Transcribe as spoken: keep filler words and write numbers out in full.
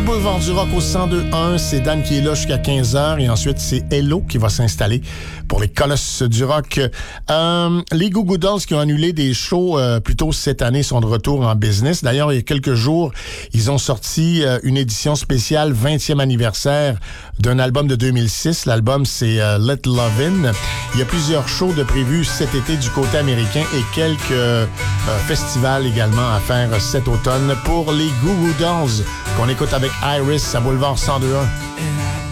Boulevard du Rock au cent deux un. C'est Dan qui est là jusqu'à quinze heures. Et ensuite, c'est Hello qui va s'installer pour les Colosses du Rock. Euh, les Goo Goo Dolls qui ont annulé des shows euh, plus tôt cette année sont de retour en business. D'ailleurs, il y a quelques jours, ils ont sorti euh, une édition spéciale vingtième anniversaire d'un album de deux mille six. L'album, c'est euh, Let Love In. Il y a plusieurs shows de prévus cet été du côté américain et quelques euh, festivals également à faire cet automne pour les Goo Goo Dolls qu'on écoute avec Iris à Boulevard cent deux un.